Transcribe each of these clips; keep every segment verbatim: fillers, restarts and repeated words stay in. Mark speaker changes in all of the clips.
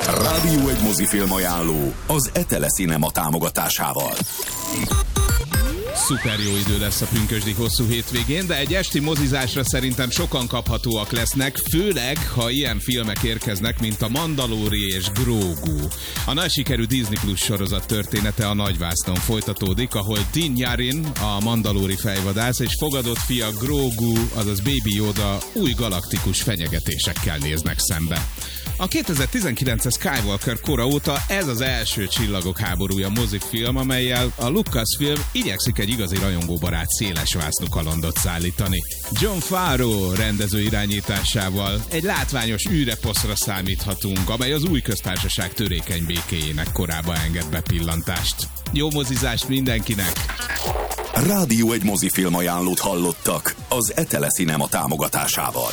Speaker 1: Rádió egy mozifilm ajánló az Etele Cinema támogatásával.
Speaker 2: Szuper jó idő lesz a pünkösdi hosszú hétvégén, de egy esti mozizásra szerintem sokan kaphatóak lesznek, főleg, ha ilyen filmek érkeznek, mint a Mandalori és Grogu. A nagy sikerű Disney Plus sorozat története a nagyvásznon folytatódik, ahol Din Djarin, a Mandalori fejvadász, és fogadott fia Grogu, azaz Baby Yoda új galaktikus fenyegetésekkel néznek szembe. A kétezer-tizenkilences Skywalker kora óta ez az első Csillagok háborúja mozifilm, amellyel a Lucasfilm igyekszik egy igazi rajongóbarát szélesvásznú kalandot szállítani. Jon Favreau rendező irányításával egy látványos űreposzra számíthatunk, amely az új köztársaság törékeny békéjének korába enged bepillantást. Jó mozizást mindenkinek!
Speaker 1: Rádió egy mozifilm ajánlót hallottak az Etele Cinema támogatásával.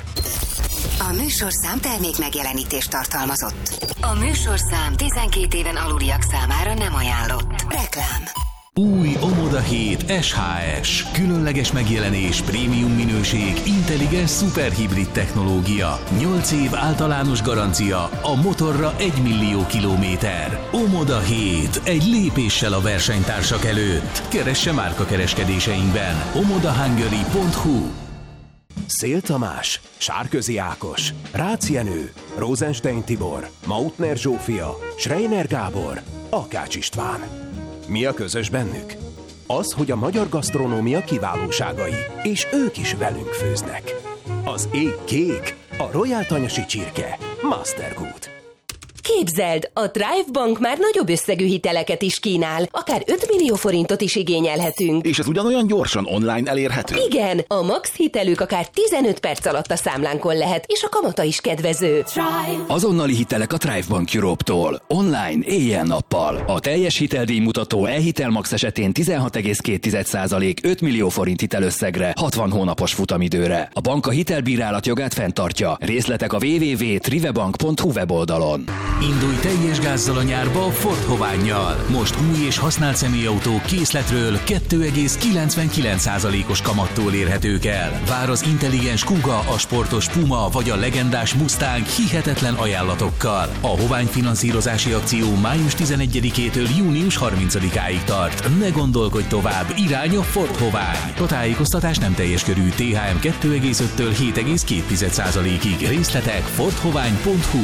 Speaker 3: A műsorszám termék megjelenítést tartalmazott. A műsorszám tizenkét éven aluliak számára nem ajánlott. Reklám.
Speaker 4: Új Omoda hét es há es. Különleges megjelenés, prémium minőség, intelligens szuperhibrid technológia. nyolc év általános garancia, a motorra egy millió kilométer. Omoda hét. Egy lépéssel a versenytársak előtt. Keresse márkakereskedéseinkben. omoda hungary pont hu.
Speaker 5: Szél Tamás, Sárközi Ákos, Rácz Jenő, Rosenstein Tibor, Mautner Zsófia, Schreiner Gábor, Akács István. Mi a közös bennük? Az, hogy a magyar gasztronómia kiválóságai, és ők is velünk főznek. Az ég kék, a Royal Tanyasi csirke, Mastergood.
Speaker 6: Képzeld, a Thrive Bank már nagyobb összegű hiteleket is kínál, akár öt millió forintot is igényelhetünk.
Speaker 7: És ez ugyanolyan gyorsan online elérhető?
Speaker 6: Igen, a max hitelük akár tizenöt perc alatt a számlánkon lehet, és a kamata is kedvező.
Speaker 8: Thrive. Azonnali hitelek a Thrive Bank Europe-tól. Online, éjjel-nappal. A teljes hiteldíjmutató e-hitel max esetén tizenhat egész két százalék öt millió forint hitelösszegre, hatvan hónapos futamidőre. A bank a hitelbírálat jogát fenntartja. Részletek a double-u double-u double-u pont trivebank pont hu weboldalon.
Speaker 4: Indulj teljes gázzal a nyárba a Ford Hovánnyal. Most új és használt személyautó készletről két egész kilencvenkilenc százalékos kamattól érhetők el. Vár az intelligens Kuga, a sportos Puma vagy a legendás Mustang hihetetlen ajánlatokkal. A Hovány finanszírozási akció május tizenegyedikétől június harmincadikáig tart. Ne gondolkodj tovább, irány a Ford Hovány. A tájékoztatás nem teljes körű, té há em két egész öttől hét egész két százalékig. Részletek ford hovány pont hu.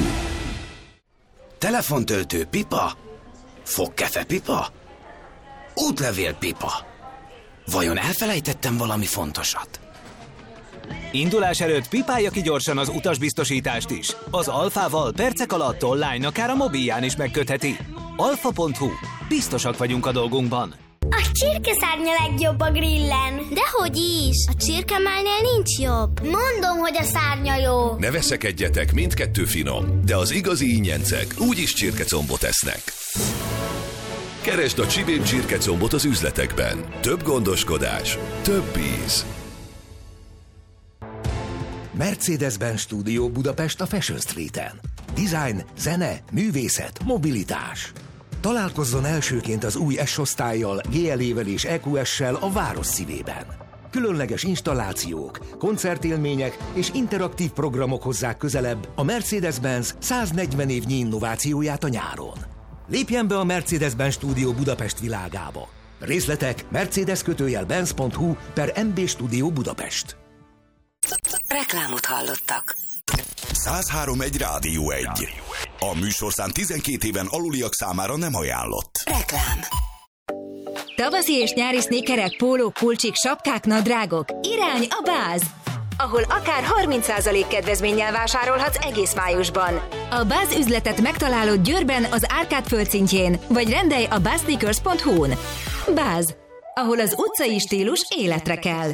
Speaker 9: Telefontöltő pipa? Fogkefe pipa? Útlevél pipa? Vajon elfelejtettem valami fontosat?
Speaker 10: Indulás előtt pipálja ki gyorsan az utasbiztosítást is. Az Alfával percek alatt online, akár a mobilján is megkötheti. alfa pont hu. Biztosak vagyunk a dolgunkban.
Speaker 11: A csirkeszárnya legjobb a grillen. Dehogy is. A csirkemálnél nincs jobb. Mondom, hogy a szárnya jó.
Speaker 12: Ne veszekedjetek, mindkettő finom, de az igazi ingyencek úgyis csirkecombot esznek. Keresd a Csibém csirkecombot az üzletekben. Több gondoskodás, több íz.
Speaker 5: Mercedes-Benz Studio Budapest a Fashion Streeten. Design, zene, művészet, mobilitás. Találkozzon elsőként az új S-osztállyal, gé el é-vel és é kú es-sel a város szívében. Különleges installációk, koncertélmények és interaktív programok hozzák közelebb a Mercedes-Benz száznegyven évnyi innovációját a nyáron. Lépjen be a Mercedes-Benz Studio Budapest világába. Részletek mercedes benz pont hu per em bé Studio Budapest.
Speaker 3: Reklámot hallottak.
Speaker 1: száz három egy Rádió egy. A műsorszám tizenkét éven aluliak számára nem ajánlott.
Speaker 3: Reklám.
Speaker 13: Tavaszi és nyári snékerek, pólók, pulcsik, sapkák, nadrágok. Irány a Báz, ahol akár harminc százalék kedvezménnyel vásárolhatsz egész májusban. A Báz üzletet megtalálod Győrben az Árkád földszintjén, vagy rendelj a bázsneakers pont hu-n. Báz, ahol az utcai stílus életre kell.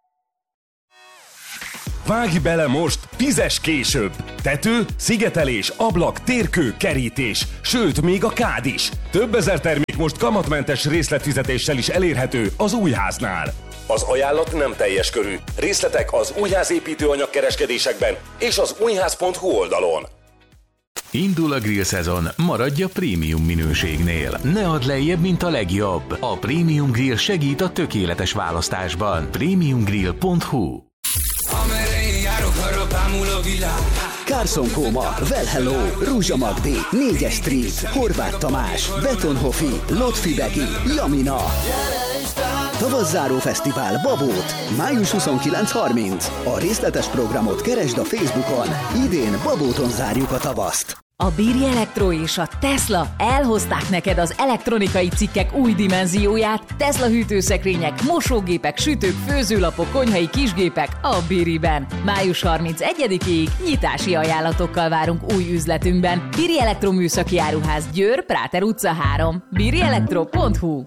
Speaker 14: Vágj bele most, fizes később! Tető, szigetelés, ablak, térkő, kerítés, sőt, még a kád is. Több ezer termék most kamatmentes részletfizetéssel is elérhető az Újháznál. Az ajánlat nem teljes körű. Részletek az Újház építőanyag kereskedésekben és az újház pont hu oldalon.
Speaker 4: Indul a grill szezon, maradj a prémium minőségnél. Ne add lejjebb, mint a legjobb. A Prémium Grill segít a tökéletes választásban. prémium grill pont hu.
Speaker 15: Amerre én járok, arra bámul a világ. Carson Kóma, Well Hello, Rúzsa Magdi, négyes Street, Horváth Tamás, Betonhofi, Lotfi Begi, Jamina. Tavasszáró fesztivál Babót, május huszonkilenc-harminc. A részletes programot keresd a Facebookon. Idén Babóton zárjuk a tavaszt.
Speaker 16: A Biri Elektro és a Tesla elhozták neked az elektronikai cikkek új dimenzióját. Tesla hűtőszekrények, mosógépek, sütők, főzőlapok, konyhai kisgépek a Biriben. május harmincegyedikéig nyitási ajánlatokkal várunk új üzletünkben. Biri Elektro műszaki áruház, Győr, Práter utca három. biri elektro pont hu.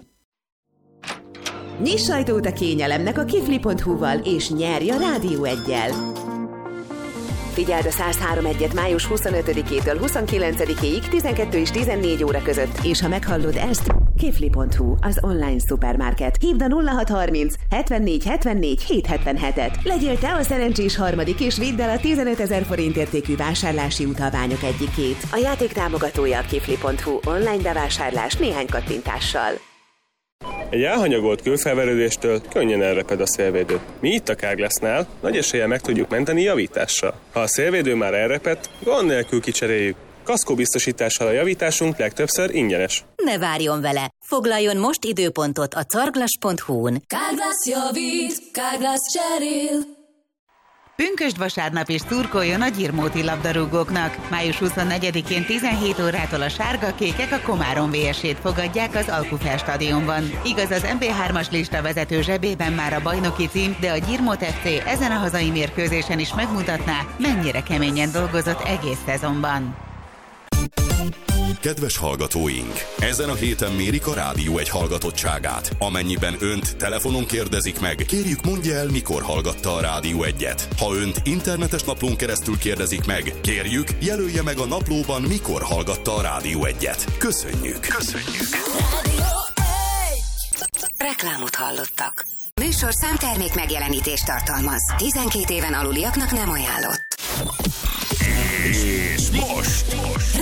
Speaker 17: Nyiss ajtót a kényelemnek a kifli pont hu-val és nyerj a Rádió egyel. Figyeld a száz három egyet május huszonötödikétől huszonkilencedikéig tizenkettő és tizennégy óra között, és ha meghallod ezt, kifli pont hu, az online szupermarket. Hívd a nulla hat harminc hetvennégy hetvennégy hétszázhetvenhetet. Legyél te a szerencsés harmadik, és vidd el a tizenötezer forint értékű vásárlási utalványok egyikét. A játék támogatója a kifli pont hu, online bevásárlás néhány kattintással.
Speaker 18: Egy elhanyagolt kőfelverődéstől könnyen elreped a szélvédő. Mi itt a Carglassnál nagy eséllyel meg tudjuk menteni javítással. Ha a szélvédő már elrepett, gond nélkül kicseréljük. Kaszkóbiztosítással a javításunk legtöbbször ingyenes.
Speaker 19: Ne várjon vele! Foglaljon most időpontot a carglass pont hu-n.
Speaker 20: Carglass javít, Carglass cserél.
Speaker 21: Pünkösd vasárnap is szurkoljon a gyirmóti labdarúgóknak. május huszonnegyedikén tizenhét órától a sárga-kékek a Komárom vé es-ét fogadják az Alkufer stadionban. Igaz, az em bé hármas lista vezető zsebében már a bajnoki cím, de a Gyirmót ef cé ezen a hazai mérkőzésen is megmutatná, mennyire keményen dolgozott egész szezonban.
Speaker 1: Kedves hallgatóink! Ezen a héten mérik a Rádió egy hallgatottságát. Amennyiben önt telefonon kérdezik meg, kérjük mondja el, mikor hallgatta a Rádió egyet. Ha önt internetes naplón keresztül kérdezik meg, kérjük, jelölje meg a naplóban, mikor hallgatta a Rádió egyet. Köszönjük! Köszönjük!
Speaker 3: Reklámot hallottak. Műsorszám termék megjelenítést tartalmaz. tizenkét éven aluliaknak nem ajánlott.
Speaker 1: És most! most.